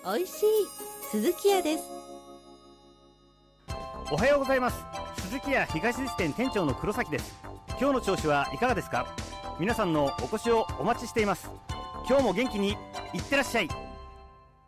美味しい鈴木屋です。 おはようございます。鈴木屋東寿司店店長の黒崎です。今日の調子はいかがですか？皆さんのお越しをお待ちしています。今日も元気にいってらっしゃい。